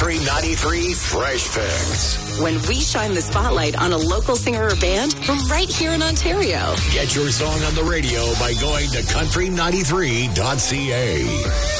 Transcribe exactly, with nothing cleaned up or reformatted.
Country ninety-three Fresh Fix. When we shine the spotlight on a local singer or band from right here in Ontario. Get your song on the radio by going to country ninety-three dot c a.